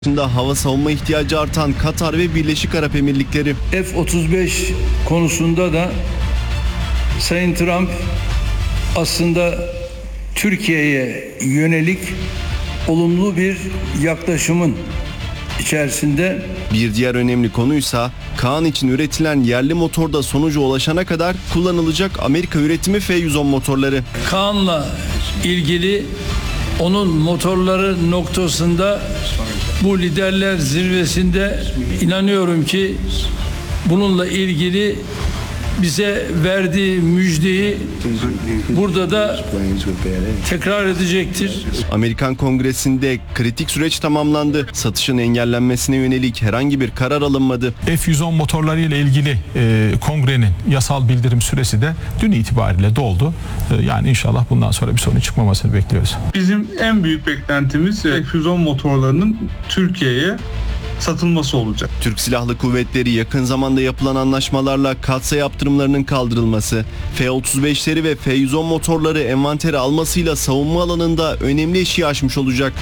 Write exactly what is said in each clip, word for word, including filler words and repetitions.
Hava savunma ihtiyacı artan Katar ve Birleşik Arap Emirlikleri. F otuz beş konusunda da Sayın Trump aslında Türkiye'ye yönelik olumlu bir yaklaşımın içerisinde. Bir diğer önemli konuysa Kaan için üretilen yerli motorda sonuca ulaşana kadar kullanılacak Amerika üretimi F yüz on motorları. Kaan'la ilgili onun motorları noktasında bu liderler zirvesinde inanıyorum ki bununla ilgili bize verdiği müjdeyi burada da tekrar edecektir. Amerikan Kongresi'nde kritik süreç tamamlandı. Satışın engellenmesine yönelik herhangi bir karar alınmadı. F yüz on motorları ile ilgili e, kongrenin yasal bildirim süresi de dün itibariyle doldu. E, yani inşallah bundan sonra bir sorun çıkmamasını bekliyoruz. Bizim en büyük beklentimiz F yüz on motorlarının Türkiye'ye satılması olacak. Türk Silahlı Kuvvetleri yakın zamanda yapılan anlaşmalarla katsayı yaptırımlarının kaldırılması, F otuz beşleri ve F yüz on motorları envantere almasıyla savunma alanında önemli eşiği aşmış olacak.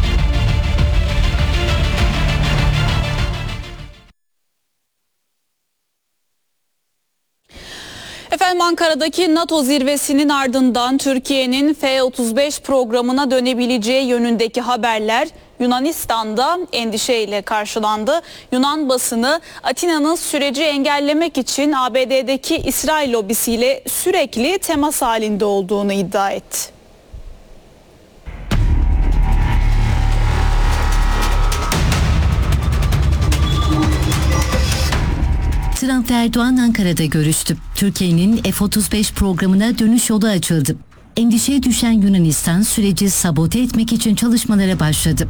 Efendim, Ankara'daki NATO zirvesinin ardından Türkiye'nin F otuz beş programına dönebileceği yönündeki haberler Yunanistan'da endişeyle karşılandı. Yunan basını Atina'nın süreci engellemek için A B D'deki İsrail lobisiyle sürekli temas halinde olduğunu iddia etti. Trump ve Erdoğan Ankara'da görüştü. Türkiye'nin F otuz beş programına dönüş yolu açıldı. Endişeye düşen Yunanistan süreci sabote etmek için çalışmalara başladı.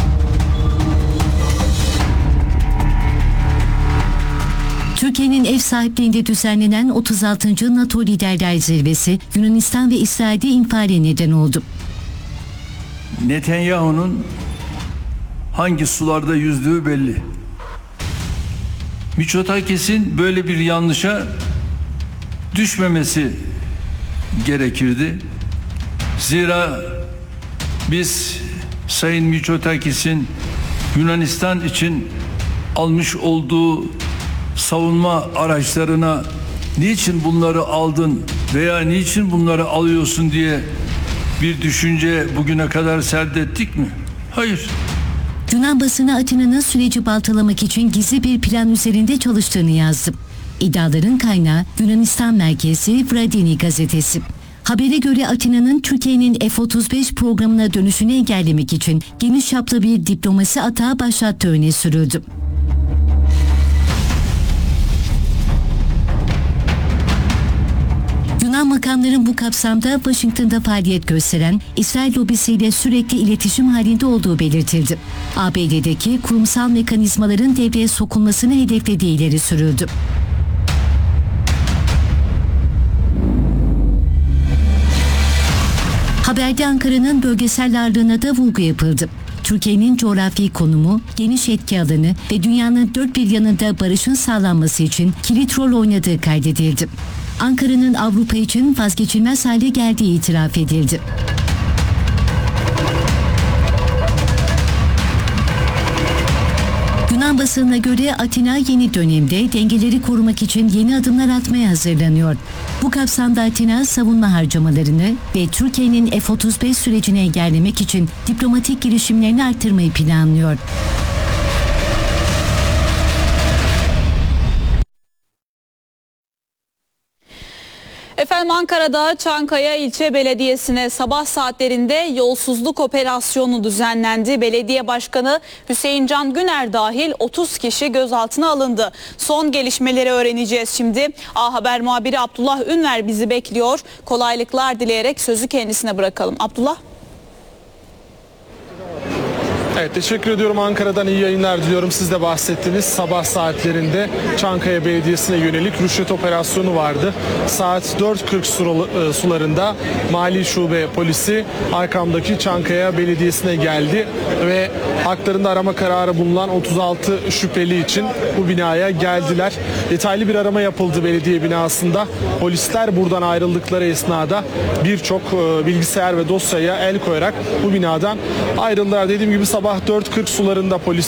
Türkiye'nin ev sahipliğinde düzenlenen otuz altıncı NATO Liderler Zirvesi Yunanistan ve İsrail'de infiale neden oldu. Netanyahu'nun hangi sularda yüzdüğü belli. Mitsotakis'in böyle bir yanlışa düşmemesi gerekirdi. Zira biz Sayın Mitsotakis'in Yunanistan için almış olduğu savunma araçlarına niçin bunları aldın veya niçin bunları alıyorsun diye bir düşünce bugüne kadar serdettik mi? Hayır. Yunan basını Atina'nın süreci baltalamak için gizli bir plan üzerinde çalıştığını yazdı. İddiaların kaynağı Yunanistan merkezli Vradini gazetesi. Habere göre Atina'nın Türkiye'nin F otuz beş programına dönüşünü engellemek için geniş çaplı bir diplomasi atağı başlattığı öne sürüldü. Yunan makamların bu kapsamda Washington'da faaliyet gösteren İsrail lobisiyle sürekli iletişim halinde olduğu belirtildi. A B D'deki kurumsal mekanizmaların devreye sokulmasını hedeflediği ileri sürüldü. Haberde Ankara'nın bölgesel ağırlığına da vurgu yapıldı. Türkiye'nin coğrafi konumu, geniş etki alanı ve dünyanın dört bir yanında barışın sağlanması için kilit rol oynadığı kaydedildi. Ankara'nın Avrupa için vazgeçilmez hale geldiği itiraf edildi. Yunan basınına göre Atina yeni dönemde dengeleri korumak için yeni adımlar atmaya hazırlanıyor. Bu kapsamda Atina savunma harcamalarını ve Türkiye'nin F otuz beş sürecini engellemek için diplomatik girişimlerini artırmayı planlıyor. Efendim, Ankara'da Çankaya İlçe Belediyesi'ne sabah saatlerinde yolsuzluk operasyonu düzenlendi. Belediye Başkanı Hüseyin Can Güner dahil otuz kişi gözaltına alındı. Son gelişmeleri öğreneceğiz şimdi. A Haber muhabiri Abdullah Ünver bizi bekliyor. Kolaylıklar dileyerek sözü kendisine bırakalım. Abdullah. Evet, teşekkür ediyorum. Ankara'dan iyi yayınlar diliyorum. Siz de bahsettiniz. Sabah saatlerinde Çankaya Belediyesi'ne yönelik rüşvet operasyonu vardı. Saat dört kırk sularında Mali Şube polisi arkamdaki Çankaya Belediyesi'ne geldi ve Haklarında arama kararı bulunan otuz altı şüpheli için bu binaya geldiler. Detaylı bir arama yapıldı belediye binasında. Polisler buradan ayrıldıkları esnada birçok e, bilgisayar ve dosyaya el koyarak bu binadan ayrıldılar. Dediğim gibi sabah dört kırk sularında polis